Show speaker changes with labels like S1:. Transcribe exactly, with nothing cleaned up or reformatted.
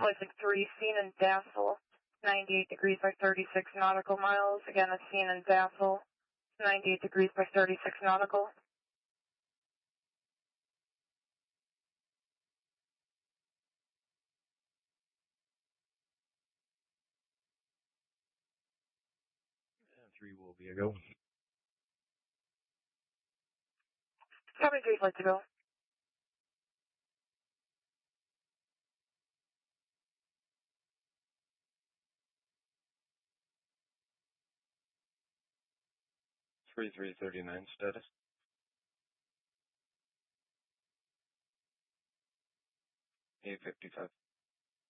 S1: Flight three, seen in Dassel, ninety-eight degrees by thirty-six nautical miles. Again, it's seen in Dassel, ninety-eight degrees by thirty-six nautical.
S2: And three will be a go.
S1: Copy, three, flight to go.
S2: three three thirty-nine status. eight fifty-five.